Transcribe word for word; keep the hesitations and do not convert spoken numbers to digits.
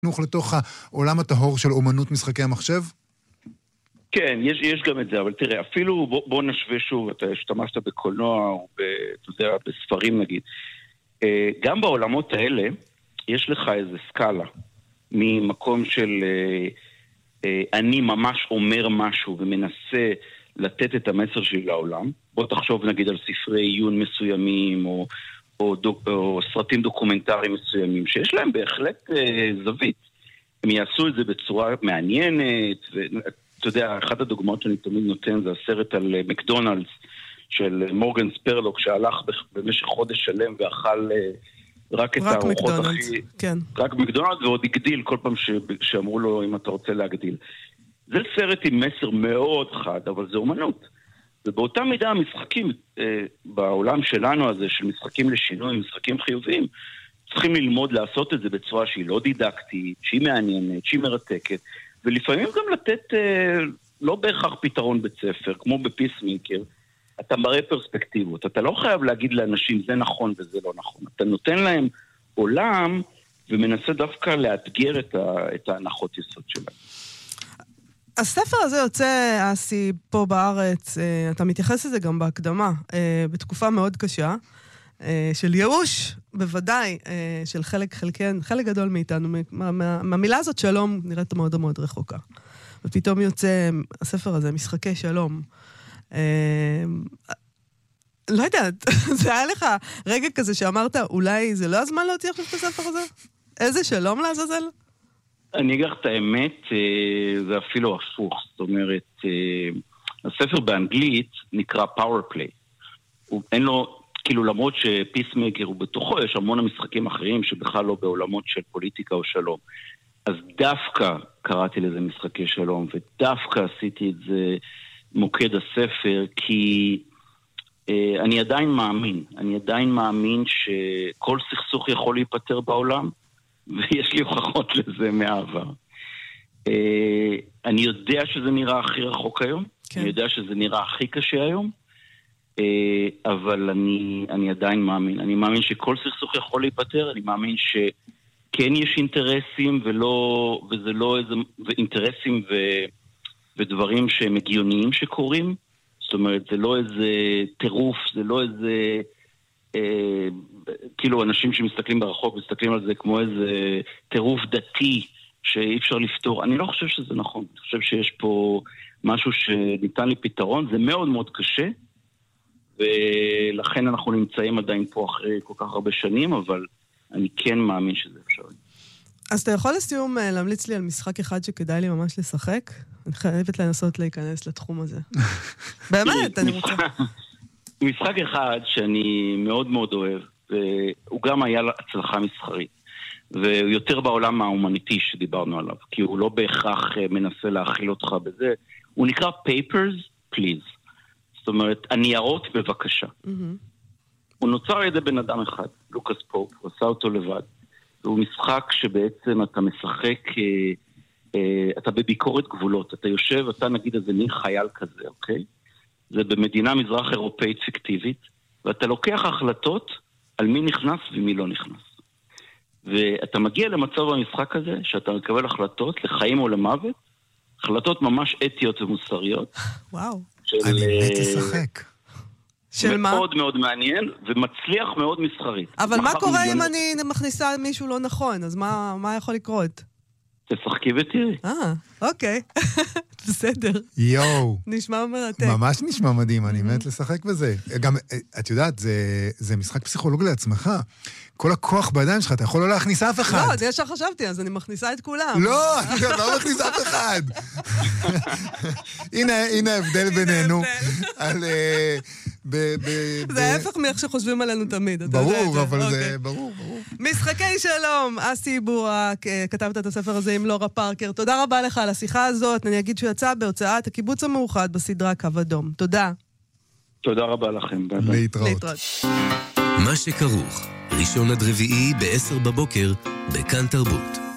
חינוך לתוך העולם הטהור של אומנות משחקי המחשב? כן, יש, יש גם את זה, אבל תראה, אפילו בוא, בוא נשווה שוב, אתה השתמשת בקולנוע או ב, אתה יודע, בספרים נגיד. גם בעולמות האלה יש לך איזה סקאלה ממקום של אני ממש אומר משהו ומנסה לתת את המסר שלי לעולם. בוא תחשוב נגיד על ספרי עיון מסוימים או, או, דוק, או סרטים דוקומנטריים מסוימים שיש להם בהחלט זווית. הם יעשו את זה בצורה מעניינת, ואתה יודע, אחת הדוגמאות שאני תמיד נותן זה הסרט על מקדונלדס של מורגן ספרלוק שהלך במשך חודש שלם ואכל רק את הארוחות הכי... כן. רק מקדונלדס, ועוד הגדיל כל פעם ש... שאמרו לו אם אתה רוצה להגדיל. זה סרט עם מסר מאוד חד, אבל זה אומנות. ובאותה מידה המשחקים אה, בעולם שלנו הזה, של משחקים לשינוי, משחקים חיוביים, צריכים ללמוד לעשות את זה בצורה שהיא לא דידקטית, שהיא מעניינת, שהיא מרתקת, ולפעמים גם לתת אה, לא בהכרח פתרון בית ספר, כמו בפיסמיקר, אתה מראה פרספקטיבות, אתה לא חייב להגיד לאנשים זה נכון וזה לא נכון, אתה נותן להם עולם ומנסה דווקא לאתגר את, ה, את ההנחות יסוד שלהם. הספר הזה יוצא, אסי, פה בארץ, אתה מתייחס לזה גם בהקדמה, בתקופה מאוד קשה, של ייאוש, בוודאי, של חלק, חלקן, חלק גדול מאיתנו, מה, מה, מהמילה הזאת שלום נראית מאוד מאוד רחוקה. ופתאום יוצא הספר הזה, משחקי שלום. לא יודעת, זה היה לך רגע כזה שאמרת, אולי זה לא הזמן להוציא עכשיו את הספר הזה? איזה שלום לעזאזל? אני אגיד את האמת, זה אפילו הפוך. זאת אומרת, הספר באנגלית נקרא Power Play. אין לו, כאילו למרות שפיסמקר הוא בתוכו, יש המון המשחקים אחרים שבכלל לא בעולמות של פוליטיקה או שלום. אז דווקא קראתי לזה משחקי שלום, ודווקא עשיתי את זה מוקד הספר, כי אה, אני עדיין מאמין, אני עדיין מאמין שכל סכסוך יכול להיפטר בעולם, ויש לי הוכחות לזה מהעבר. אה, אני יודע שזה נראה הכי רחוק היום, כן. אני יודע שזה נראה הכי קשה היום, אה, אבל אני, אני עדיין מאמין. אני מאמין שכל סכסוך יכול להיפטר, אני מאמין שכן יש אינטרסים, ולא, וזה לא איזה, ואינטרסים ו... ודברים שהם הגיוניים שקורים, זאת אומרת, זה לא איזה טירוף, זה לא איזה, אה, כאילו אנשים שמסתכלים ברחוק, מסתכלים על זה כמו איזה טירוף דתי שאי אפשר לפתור. אני לא חושב שזה נכון, אני חושב שיש פה משהו שניתן לי פתרון, זה מאוד מאוד קשה, ולכן אנחנו נמצאים עדיין פה אחרי כל כך הרבה שנים, אבל אני כן מאמין שזה אפשרי. אז אתה יכול לסיום להמליץ לי על משחק אחד שכדאי לי ממש לשחק? אני חייבת לנסות להיכנס לתחום הזה. באמת, אני רוצה. משחק אחד שאני מאוד מאוד אוהב, והוא גם היה הצלחה מסחרית, והוא יותר בעולם האומניטי שדיברנו עליו, כי הוא לא בהכרח מנסה להכיל אותך בזה, הוא נקרא Papers, Please. זאת אומרת, הניירות בבקשה. הוא נוצר על ידי בן אדם אחד, לוקאס פופ, הוא עשה אותו לבד. הוא משחק שבעצם אתה משחק, אתה בביקורת גבולות, אתה יושב, אתה נגיד איזה מין חייל כזה, אוקיי? זה במדינה מזרח אירופאית פיקטיבית, ואתה לוקח החלטות על מי נכנס ומי לא נכנס. ואתה מגיע למצב במשחק הזה, שאתה מקבל החלטות לחיים או למוות, החלטות ממש אתיות ומוסריות. וואו. אני מת לשחק. של מה? מאוד מאוד מעניין, ומצליח מאוד מסחרית. אבל מה קורה אם אני מכניסה מישהו לא נכון? אז מה, מה יכול לקרות? תשחקי ותראי. אה, אוקיי. בסדר. יואו. נשמע מרתק. ממש נשמע מדהים, אני מת לשחק בזה. גם, את יודעת, זה, זה משחק פסיכולוגי לעצמך. כל הכוח בידיים שלך, אתה יכול לא להכניס אף אחד. לא, זה ישר חשבתי, אז אני מכניסה את כולם. לא, אני לא מכניס אף אחד. הנה, הנה ההבדל בינינו. על... זה ההפך מאיך שחושבים עלינו תמיד. ברור, אבל זה ברור, ברור. משחקי שלום, אסי בורק, כתבת את הספר הזה עם לורה פארקר. תודה רבה לך על השיחה הזאת. אני אגיד שהוא יצא בהוצאת הקיבוץ המאוחד בסדרה קו אדום. תודה. תודה רבה לכם. להתראות. מה שכרוך, ראשון עד רביעי ב-עשר בבוקר, בכאן תרבות.